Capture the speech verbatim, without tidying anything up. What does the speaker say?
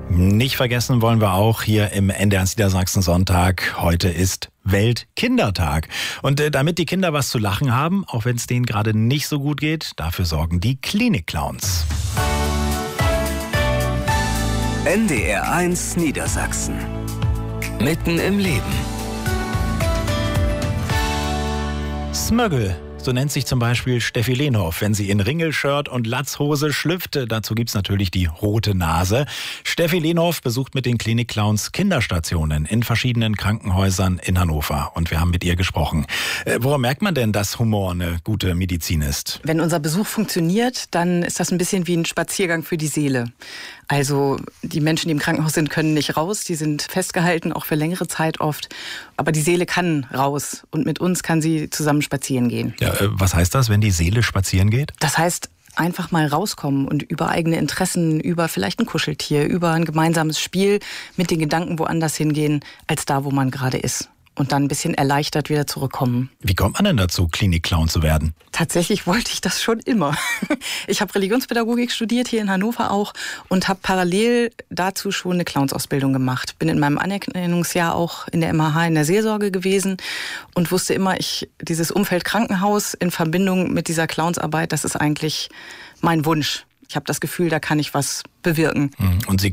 Nicht vergessen wollen wir auch hier im N D R Niedersachsen Sonntag. Heute ist Weltkindertag. Und äh, damit die Kinder was zu lachen haben, auch wenn es denen gerade nicht so gut geht, dafür sorgen die Klinik-Clowns. N D R eins Niedersachsen. Mitten im Leben. Smöggel. So nennt sich zum Beispiel Steffi Lehnhoff, wenn sie in Ringelshirt und Latzhose schlüpft. Dazu gibt's natürlich die rote Nase. Steffi Lehnhoff besucht mit den Klinik-Clowns Kinderstationen in verschiedenen Krankenhäusern in Hannover. Und wir haben mit ihr gesprochen. Äh, woran merkt man denn, dass Humor eine gute Medizin ist? Wenn unser Besuch funktioniert, dann ist das ein bisschen wie ein Spaziergang für die Seele. Also die Menschen, die im Krankenhaus sind, können nicht raus. Die sind festgehalten, auch für längere Zeit oft. Aber die Seele kann raus. Und mit uns kann sie zusammen spazieren gehen. Ja, äh, was heißt das, wenn die Seele spazieren geht? Das heißt, einfach mal rauskommen und über eigene Interessen, über vielleicht ein Kuscheltier, über ein gemeinsames Spiel mit den Gedanken woanders hingehen, als da, wo man gerade ist. Und dann ein bisschen erleichtert wieder zurückkommen. Wie kommt man denn dazu, Klinik-Clown zu werden? Tatsächlich wollte ich das schon immer. Ich habe Religionspädagogik studiert, hier in Hannover auch, und habe parallel dazu schon eine Clownsausbildung gemacht. Bin in meinem Anerkennungsjahr auch in der M H H in der Seelsorge gewesen und wusste immer, ich dieses Umfeld Krankenhaus in Verbindung mit dieser Clownsarbeit, das ist eigentlich mein Wunsch. Ich habe das Gefühl, da kann ich was bewirken. Und Sie